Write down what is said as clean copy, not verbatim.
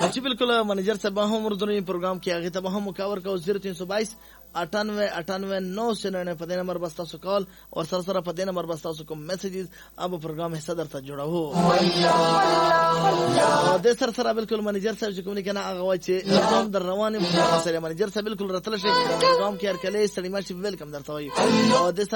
چې بالکل منیجر صاحب هم ورته پروګرام کې هغه ته هم مکاور کا 0322 98 999 په دې نمبر بس تاسو کال او سره په دې نمبر بس تاسو کوم میسجز اب پروګرام حصہ درته جوړاو د سره بالکل منیجر صاحب چې کوم نه کنه هغه وای چې هم در روانه سره منیجر صاحب بالکل راتل شي پروګرام کې هر کله سړی ماشي ویلکم درته وای او د